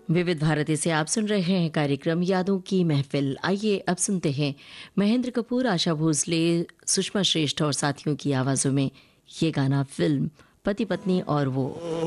विविध भारती से आप सुन रहे हैं कार्यक्रम यादों की महफिल। आइए अब सुनते हैं महेंद्र कपूर, आशा भोसले, सुषमा श्रेष्ठ और साथियों की आवाज़ों में ये गाना फिल्म पति पत्नी और वो।